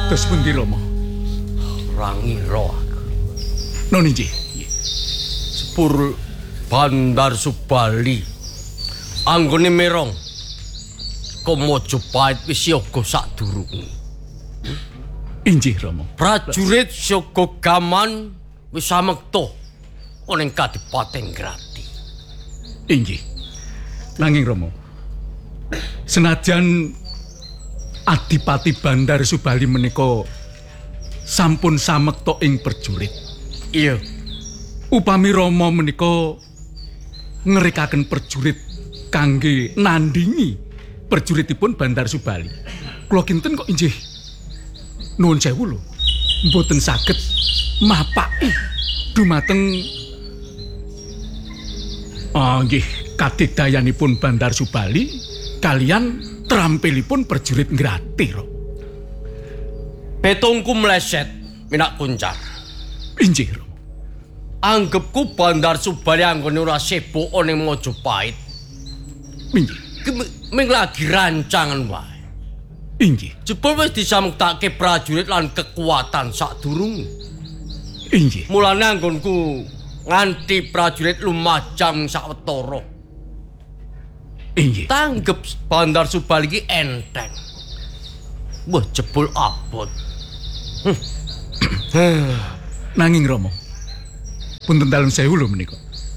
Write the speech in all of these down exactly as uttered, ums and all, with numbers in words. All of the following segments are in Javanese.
Kados pundi Rama? Rangira aku. Noni nggih. Sepur Bandar Subali. Anggone merong. Mojopahit wis yoga sadurunge. Inggih Rama. Prajurit saka gaman wis samekta ana ing Kadipaten Grati. Inggih. Nanging Rama, senajan Adipati Bandar Subali menika sampun samekta ing prajurit. Iya. Upami Rama menika ngerikaken prajurit kangge nandingi prajuritipun Bandar Subali. Kula kinten kok inggih nuwun sewu lho, mboten saged mapaki dumateng ah nggih kadigdayanipun Bandar Subali kalian trampilipun prajurit Grati. Betungku meleset minak kuncar. Inggih. Anggepku Bandar Subali anggone ora sibuk ana ing Mojopahit. Inggih. Ming lagi rancangan wae. Inggih. Jebul wis disamukake prajurit lan kekuatan sadurunge. Inggih. Mulane anggonku nganti prajurit lumajang sawetara. Inggih. Tanggep Bandar Subali iki enteng. Wah, jebul abot. Hm. Nanging Rama, punten dalem sewu lho menika.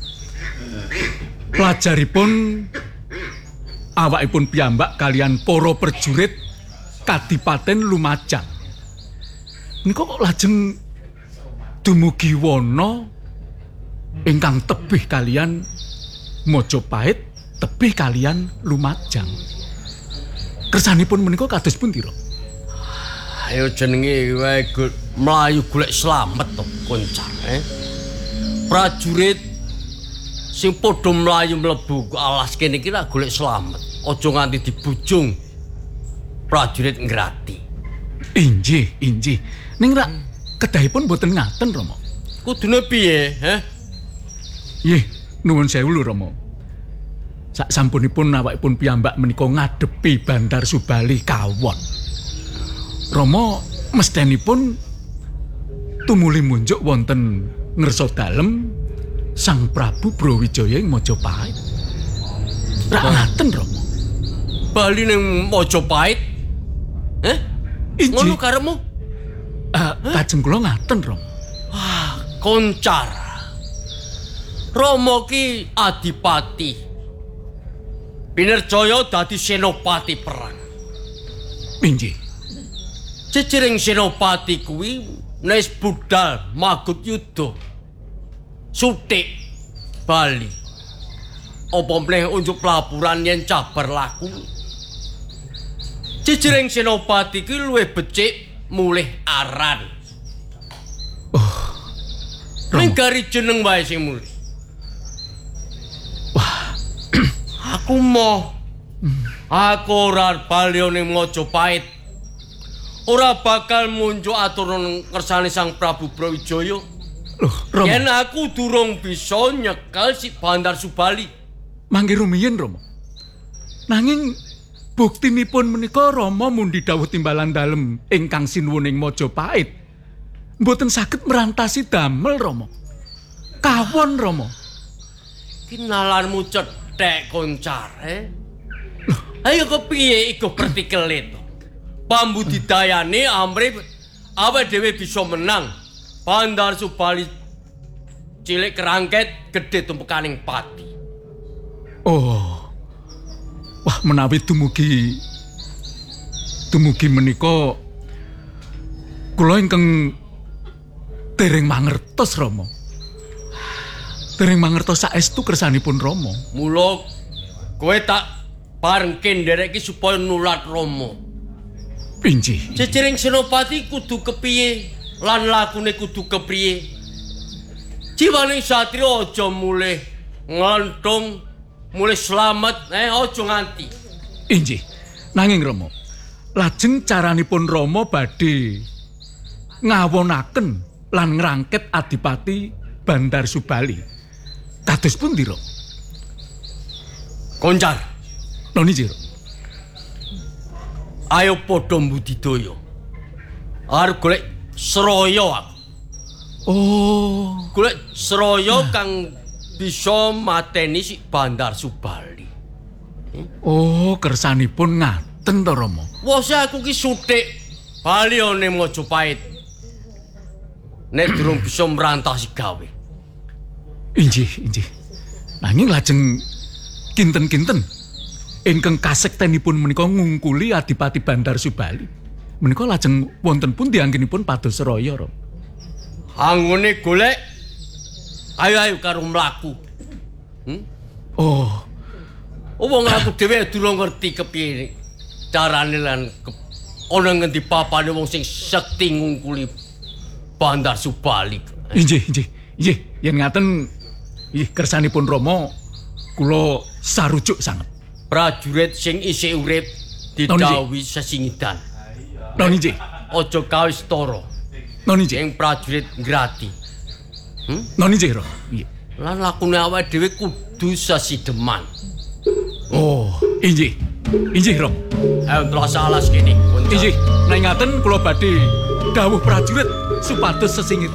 Pelajaripun awakipun piyambak kalian para prajurit Kadipaten Lumajang. Menika kok lajeng dumugi wana ingkang tebih kalian Mojopahit, tebih kalian Lumajang. Kersanipun menika kados pundi, Ro? Ayo jenenge wae mlayu golek slamet to, Kuncar, eh. Prajurit sing padha mlayu mlebu alas kene iki ra golek slamet. Aja nganti dibujung prajurit Grati. Inggih, inggih. Ning rak kedahipun boten ngaten, Rama. Kudune piye, eh? Nggih, nuwun sewu lho, Rama. Sak sampunipun awakipun piyambak menika ngadepi Bandar Subali kawon. Rama mestenipun tumuli munjuk wonten ngersa dalem Sang Prabu Brawijaya ing Mojopahit. Rak ngaten, Rama. Bali ning Mojopahit? Eh? Ngono karepmu? Uh, kajeng kula ngaten, Rama. Wah, Kuncar. Rama ki adipati. Pinirjaya dadi senopati perang. Inggih. Ciciring senopati kuwi wis budal magut yuda. Sutik Bali. Apa meneh unjuk pelaburan yen cabar laku. Ciciring senopati kuwi luwih becik mulih aran. Oh. Ning gari jeneng wae sing mulih. Wah, aku mau aku ora bali ning Mojopahit. Ora bakal munjuk atur ngersane Sang Prabu Brawijaya. Loh, Rama. Yen aku durung bisa nyekel si Bandar Subali. Mangke rumiyin, Rama. Nanging buktinipun menika Rama mundi dawuh timbalan dalem ingkang sinuwun ing Mojopahit. Mboten saged merantasi damel, Rama. Kawon, Rama. Ki nalarmu cethek, Kuncar, eh? Ayo kepiye iku pertikele to? Pambudidayane amrih awake dhewe bisa menang. Bandar Subali cilik kerangket, gedhe tumpukaning pati. Oh. Wah, menawi dumugi dumugi menika kula ingkang dereng mangertos, Rama. Dereng mangertos saestu kersanipun Rama. Mula kowe tak barengke nderek iki supaya nulat Rama. Inggih. Ciciring senopati kudu kepiye lan lakune kudu kepriye. Jiwaning satria aja mulih nglenthung, mulih slamet, eh aja nganti. Inggih. Nanging Rama, lajeng caranipun Rama badhe ngawonaken lan ngrangket Adipati Bandar Subali. Kados pundi, Ro? Kuncar. Noni, Jiro. Ayo padha mbudidaya. Arep golek seraya aku. Oh, Golek seraya kang bisa mateni si Bandar Subali. oh kersanipun ngaten to Rama. Wes aku ki suthik bali ning Mojopait. Nek durung bisa merantasi gawe. Injih, injih. Nanging lajeng kinten-kinten ingkang kasektenipun menika ngungkuli Adipati Bandar Subali. Menika lajeng wonten pundi anggenipun pados seraya, Ram? Anggone golek ayo-ayo karo mlaku. Hmm? Oh, Wong aku dhewe durung ngerti kepiye carane lan ke, ana ngendi papane wong sing sekti ngungkuli Bandar Subali. injih, injih. Injih, yen ngaten nggih kersanipun Rama kula sarujuk sanget. Prajurit sing isih urip didhawuhi sesingidan. Non injih. Aja kawis tara. Non injih. Sing prajurit ngrati. Hmm? Non injih, Ram. Nggih. Lan lakune awake dhewe kudu sasideman. Oh, injih. Injih, Ram. Ayo terus alas kene. Injih, nek ngaten kula badhe dawuh prajurit supados sesingit